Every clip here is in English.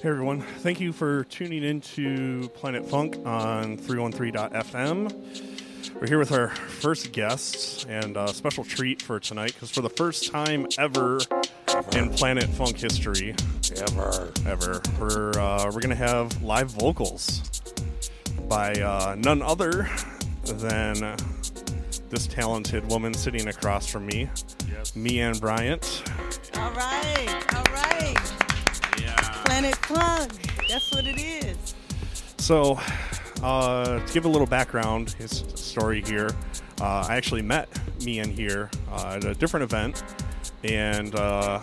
Hey everyone, thank you for tuning in to Planet Funk on 313.fm. We're here with our first guests and a special treat for tonight because for the first time ever in Planet Funk history, we're going to have live vocals by none other than this talented woman sitting across from me, Meanne Bryant. All right. Planet Funk, that's what it is. So, to give a little background, his story here, I actually met Meanne here at a different event, and I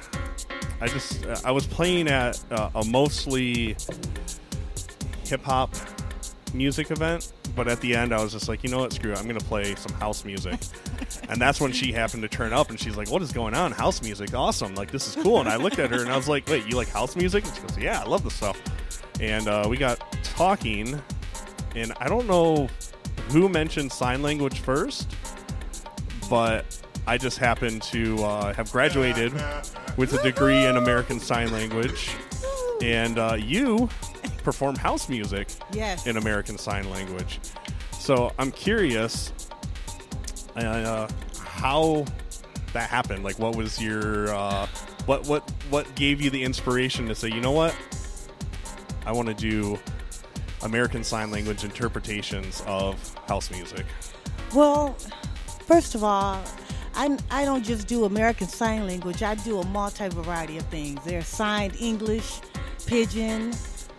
was playing at a mostly hip-hop music event, but at the end I was just like, you know what, screw it, I'm going to play some house music. And that's when she happened to turn up, and she's like, what is going on? House music, awesome, like this is cool. And I looked at her and I was like, wait, you like house music? And she goes, yeah, I love this stuff. And we got talking, and I don't know who mentioned sign language first, but I just happened to have graduated with a degree in American Sign Language, and you perform house music in American Sign Language. So I'm curious how that happened. Like, what was your what gave you the inspiration to say, you know what, I want to do American Sign Language interpretations of house music? Well, first of all, I don't just do American Sign Language. I do a multi-variety of things. There's signed English, pidgin.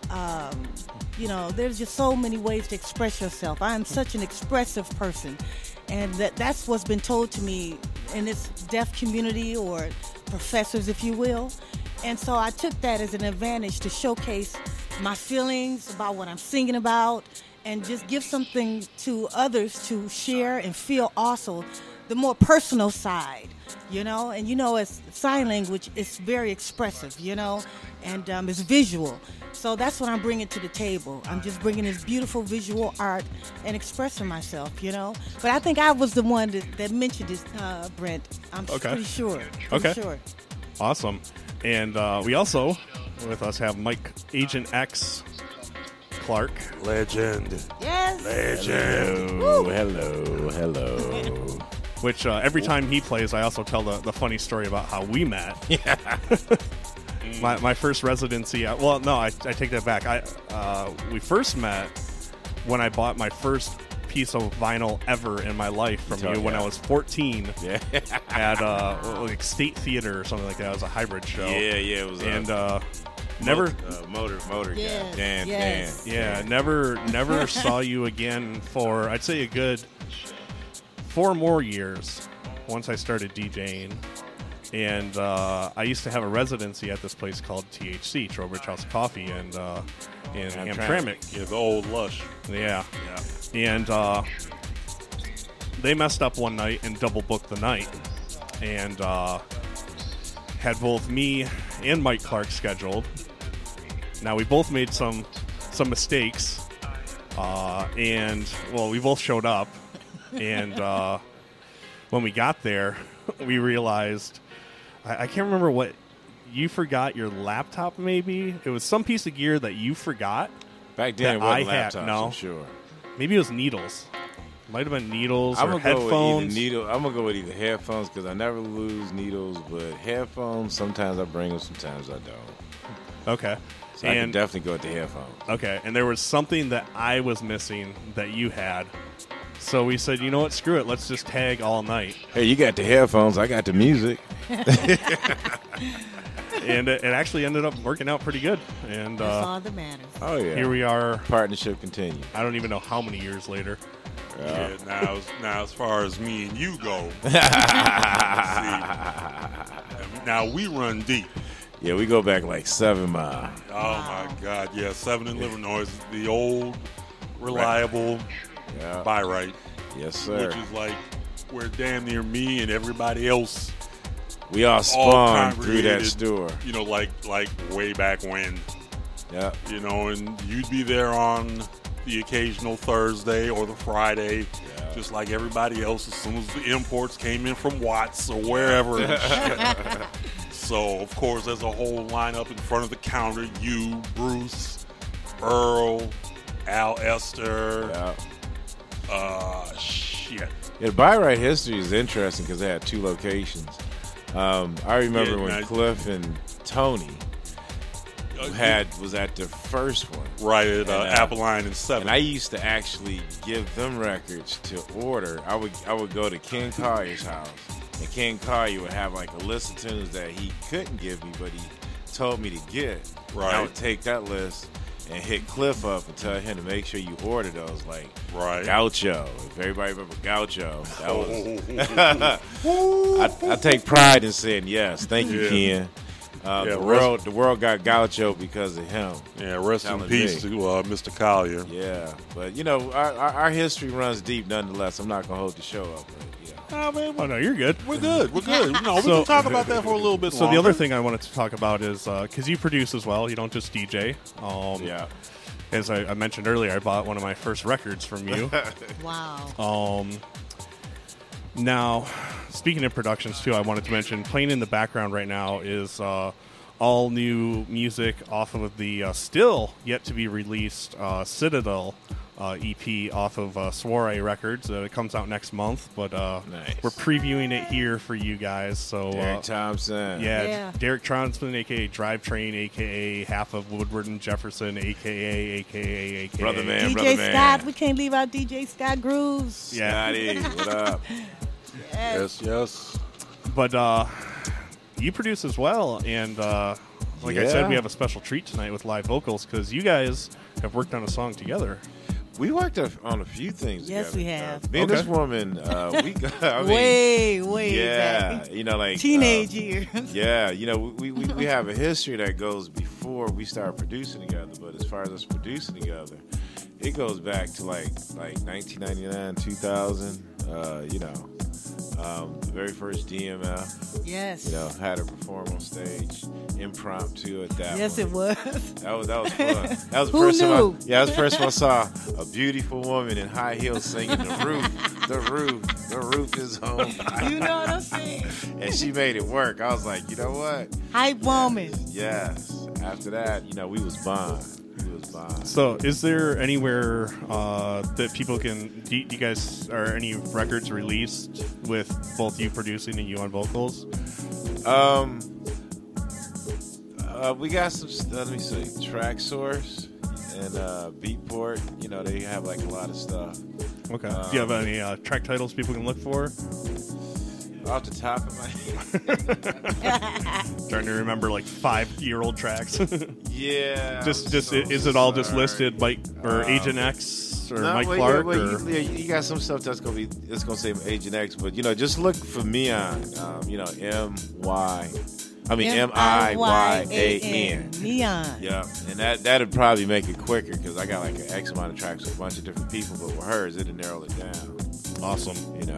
There's just so many ways to express yourself. I am such an expressive person, and that's what's been told to me in this deaf community, or professors, if you will. And so I took that as an advantage to showcase my feelings about what I'm singing about, and just give something to others to share and feel also the more personal side, and as sign language, it's very expressive, and it's visual. So that's what I'm bringing to the table. I'm just bringing this beautiful visual art and expressing myself, But I think I was the one that mentioned this, Brent. I'm pretty sure. Sure. Awesome. And we also, with us, have Mike Agent X Clark. Legend. Yes. Legend. Hello. Which every time he plays, I also tell the funny story about how we met. Yeah. My first residency. I take that back. We first met when I bought my first piece of vinyl ever in my life from you when I was 14. Yeah. At like State Theater or something like that. It was a hybrid show. Yeah, it was. And never motor yes, guy. Dan. Yeah, never saw you again for, I'd say, a good 4 more years once I started DJing. And I used to have a residency at this place called THC, Trowbridge House of Coffee, and in Hamtramck. Yeah, the old Lush. Yeah. And they messed up one night and double booked the night, and had both me and Mike Clark scheduled. Now, we both made some mistakes, and we both showed up, and when we got there, we realized, I can't remember what, you forgot your laptop maybe? It was some piece of gear that you forgot. Back then, it wasn't laptops, no. I'm sure. Maybe it was needles. Might have been needles or headphones. I'm going to go with either headphones, because I never lose needles, but headphones, sometimes I bring them, sometimes I don't. Okay. So I can definitely go with the headphones. Okay, and there was something that I was missing that you had. So we said, you know what, screw it, let's just tag all night. Hey, you got the headphones, I got the music. And it actually ended up working out pretty good. And that's all that matters. Oh, yeah. Here we are. Partnership continues. I don't even know how many years later. Yeah, now as far as me and you go, see, now we run deep. Yeah, we go back like 7 miles. Oh, my God. Yeah, 7 in Livernois, the old, reliable buy right. Yes, sir. Which is like where damn near me and everybody else. We all spawned through that store. Like way back when. Yeah. And you'd be there on the occasional Thursday or the Friday, just like everybody else, as soon as the imports came in from Watts or wherever. So, of course, there's a whole lineup in front of the counter. You, Bruce, Earl, Al Esther. Shit. Yeah, Byright history is interesting because they had 2 locations. I remember when Cliff and Tony was at the first one. Right, at Apple-Line and 7. And I used to actually give them records to order. I would go to Ken Collier's house, and Ken Collier would have like a list of tunes that he couldn't give me, but he told me to get. Right. And I would take that list and hit Cliff up and tell him to make sure you order those, like Gaucho. If everybody remember Gaucho, that was. I take pride in saying yes. Thank you, Ken. The world got Gaucho because of him. Yeah, rest in peace to Mr. Collier. Yeah, but our history runs deep nonetheless. I'm not gonna hold the show up. Oh, man. Oh, no, you're good. We're good. We can talk about that for a little bit longer. So the other thing I wanted to talk about is, because you produce as well, you don't just DJ. As I mentioned earlier, I bought one of my first records from you. Wow. Now, speaking of productions, too, I wanted to mention, playing in the background right now is all new music off of the still yet to be released Citadel EP off of Soiree Records. It comes out next month, but nice. We're previewing it here for you guys. So Derek Thompson. Yeah, Derek Thompson, a.k.a. Drivetrain, a.k.a. half of Woodward and Jefferson, a.k.a. Brother Man. DJ Scott. We can't leave out DJ Scott Grooves. Yeah. Scotty, what up? Yes. But you produce as well, and like I said, we have a special treat tonight with live vocals because you guys have worked on a song together. We worked on a few things Yes, together. we have. Me and this woman, way back. like teenage years. Yeah, we have a history that goes before we started producing together. But as far as us producing together, it goes back to like 1999, 2000. The very first DMF. Yes. Had her perform on stage, impromptu at that. Yes, one. it was. That was fun. That was the Who first knew? time. That was the first time I saw a beautiful woman in high heels singing "The Roof." The roof is home. You know what I'm saying? And she made it work. I was like, you know what? Hype woman. Yes. After that, we was bond. So, is there anywhere that people can? Do you guys are any records released with both you producing and you on vocals? We got some. Let me see. Track Source and Beatport. They have like a lot of stuff. Okay. Do you have any track titles people can look for? Off the top of my head. Trying to remember like 5-year-old tracks. Yeah. Is it all just listed Mike or Agent X or Mike Clark? You got some stuff that's gonna say Agent X, but just look for Miyan. M-I-Y-A-N. Miyan. Yeah, and that'd probably make it quicker because I got like an X amount of tracks with a bunch of different people, but with hers, it'd narrow it down. Awesome.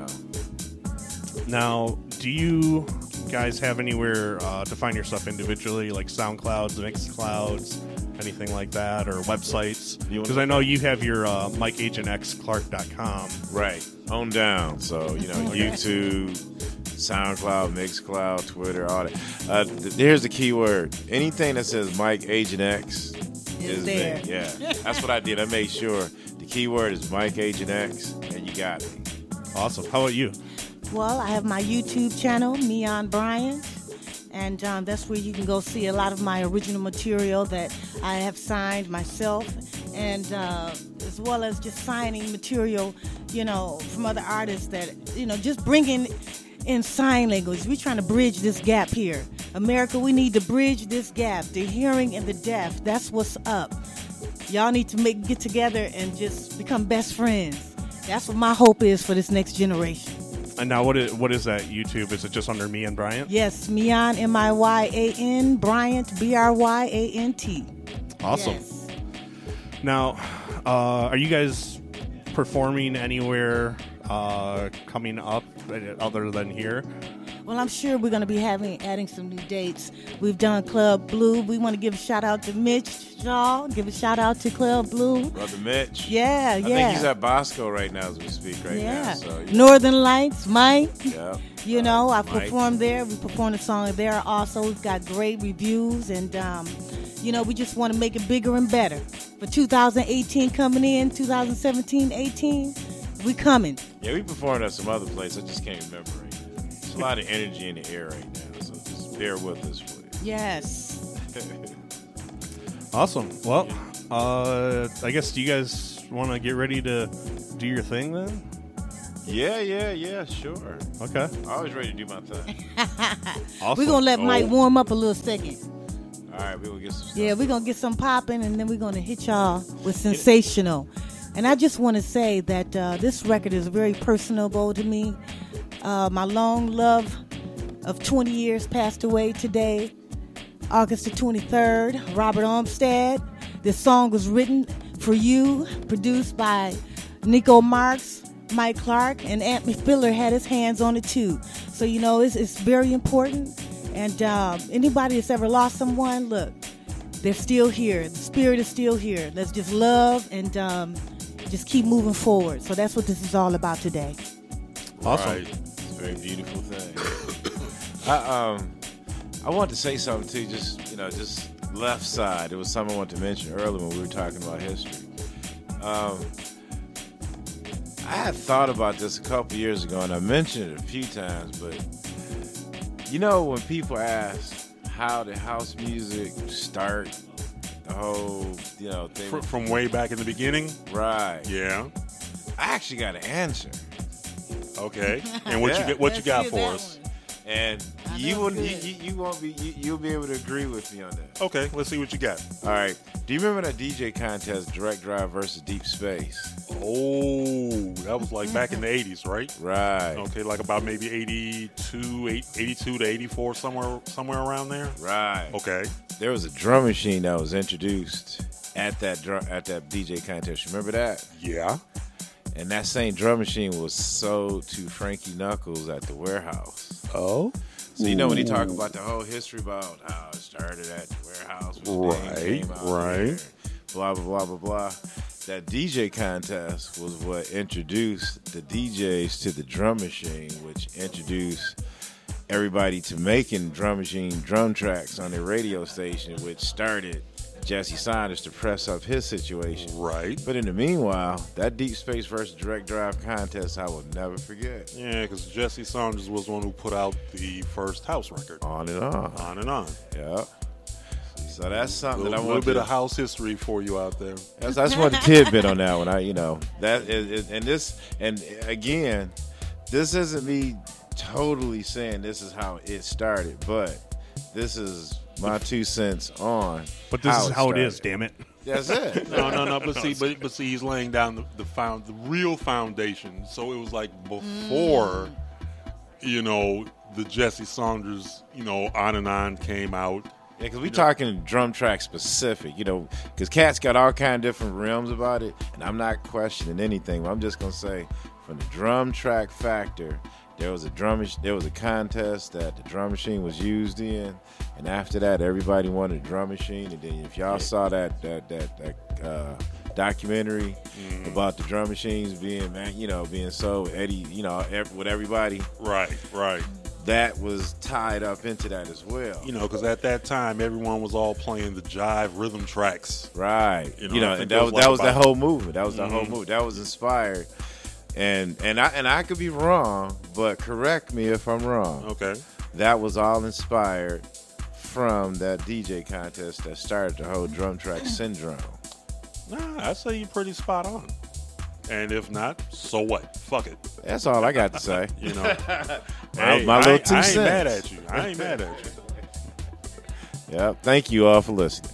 Now, do you guys have anywhere to find your stuff individually, like SoundClouds, Mixclouds, anything like that, or websites? Because I know you have your MikeAgentXClark.com. Right, on down. So, YouTube, SoundCloud, Mixcloud, Twitter, all that. Here's the key word. Anything that says Mike Agent X is there. Yeah, that's what I did. I made sure the key word is Mike Agent X, and you got me. Awesome. How about you? Well, I have my YouTube channel, Miyan Bryant, and that's where you can go see a lot of my original material that I have signed myself, and as well as just signing material, from other artists that, just bringing in sign language. We're trying to bridge this gap here. America, we need to bridge this gap. The hearing and the deaf, that's what's up. Y'all need to get together and just become best friends. That's what my hope is for this next generation. And now, what is that YouTube? Is it just under Miyan Bryant? Yes, Miyan, M-I-Y-A-N, Bryant, B-R-Y-A-N-T. Awesome. Yes. Now, are you guys performing anywhere coming up other than here? Well, I'm sure we're going to be adding some new dates. We've done Club Blue. We want to give a shout out to Mitch Shaw. Give a shout out to Club Blue. Brother Mitch. Yeah, I think he's at Bosco right now as we speak now. So, Northern Lights, Mike. Yeah. You know, I performed there. We performed a song there also. We've got great reviews. And, you know, we just want to make it bigger and better. For 2018 coming in, 2017-18, we coming. Yeah, we performed at some other place. I just can't remember right now. There's a lot of energy in the air right now, so just bear with us, please. Yes. Awesome. Well, I guess, do you guys want to get ready to do your thing then? Yeah, sure. Okay. I'm always ready to do my thing. Awesome. We're going to let Mike warm up a little second. All right, we're going to get some stuff. Yeah, we're going to get some popping, and then we're going to hit y'all with Sensational. And I just want to say that this record is very personable to me. My long love of 20 years passed away today, August the 23rd, Robert Armstead. This song was written for you, produced by Nico Marks, Mike Clark, and Ant McFiller had his hands on it too. So, you know, it's very important. And anybody that's ever lost someone, look, they're still here. The spirit is still here. Let's just love and just keep moving forward. So that's what this is all about today. Awesome. Right. It's a very beautiful thing. I want to say something too, just left side. It was something I wanted to mention earlier when we were talking about history. I had thought about this a couple years ago, and I mentioned it a few times, but you know, when people ask how did house music start, the whole, thing From way back in the beginning? right? Yeah. I actually got an answer, Okay. And what you got for us? and you'll be able to agree with me on that. Okay, let's see what you got. All right. Do you remember that DJ contest, Direct Drive versus Deep Space? Oh, that was like back in the 80s, right? Right. Okay, like about maybe 82 to 84, somewhere around there. Right. Okay. There was a drum machine that was introduced at that DJ contest. Remember that? Yeah. And that same drum machine was sold to Frankie Knuckles at the warehouse. Oh. So you know when you talk about the whole history about how it started at the warehouse, which came out there, blah blah blah blah blah. That DJ contest was what introduced the DJs to the drum machine, which introduced everybody to making drum machine drum tracks on their radio station, which started Jesse Saunders to press up his situation. Right. But in the meanwhile, that Deep Space versus Direct Drive contest, I will never forget. Yeah, because Jesse Saunders was the one who put out the first house record. On and on. On and on. Yeah. So that's something that I want. A little bit of house history for you out there. I just want a tidbit on that one. And again, this isn't me totally saying this is how it started, but this is my 2 cents on. But this is how it is, damn it. That's it. No. But see, he's laying down the real foundation. So it was like before, the Jesse Saunders, On and On came out. Yeah, because we're talking drum track specific, because cats got all kind of different realms about it, and I'm not questioning anything. But I'm just gonna say, from the drum track factor, there was a contest that the drum machine was used in, and after that, everybody wanted a drum machine. And then if y'all saw that documentary about the drum machines being sold with Eddie, with everybody, right. That was tied up into that as well. Because at that time, everyone was all playing the jive rhythm tracks. Right. And that was the whole movement. That was the whole movement. That was inspired. And I could be wrong, but correct me if I'm wrong. Okay. That was all inspired from that DJ contest that started the whole drum track syndrome. Nah, I say you're pretty spot on. And if not, so what? Fuck it. That's all I got to say. My little 2 cents. I ain't mad at you. I ain't mad at you. Yeah. Thank you all for listening.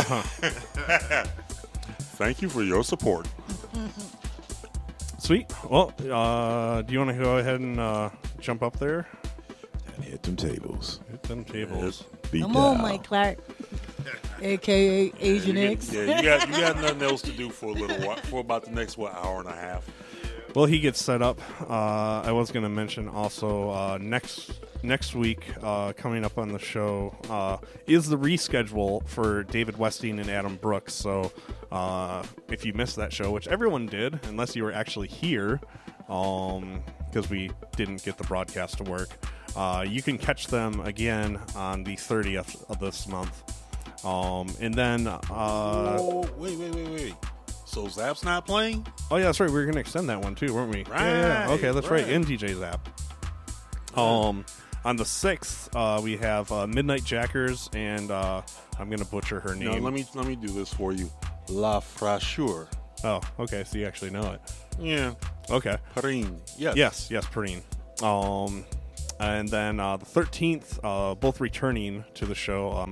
Thank you for your support. Sweet. Well, do you want to go ahead and jump up there? And hit them tables. Hit them tables. Come on, Mike Clark, a.k.a. Asian X. Yeah, you got nothing else to do for a little while, for about the next, hour and a half. Well, he gets set up. I was going to mention also next week, coming up on the show, is the reschedule for David Westing and Adam Brooks. So if you missed that show, which everyone did, unless you were actually here, because we didn't get the broadcast to work, you can catch them again on the 30th of this month. And then... Wait. So Zap's not playing? Oh, yeah, that's right. We were going to extend that one, too, weren't we? Right. Yeah. Okay, that's right. And DJ Zap. On the 6th, we have Midnight Jackers, and I'm going to butcher her name. No, let me do this for you. La Frachure. Oh, okay, so you actually know it. Yeah. Okay. Perrine. Yes. Yes, Perrine. And then the 13th, both returning to the show.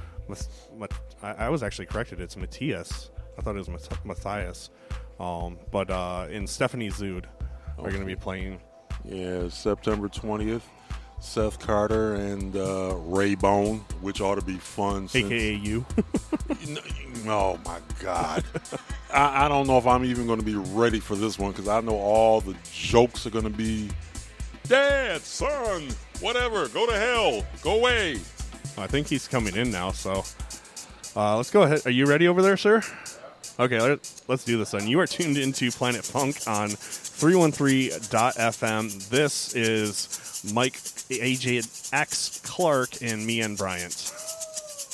I was actually corrected. It's Matthias. I thought it was Matthias. But in Stephanie Zood are going to be playing. Yeah, September 20th. Seth Carter and Ray Bone, which ought to be fun. AKA you. Oh, my God. I don't know if I'm even going to be ready for this one because I know all the jokes are going to be, Dad, son, whatever, go to hell, go away. I think he's coming in now, so let's go ahead. Are you ready over there, sir? Okay, let's do this then. You are tuned into Planet Funk on 313.fm. This is Mike, AJ X Clark, and me and Bryant.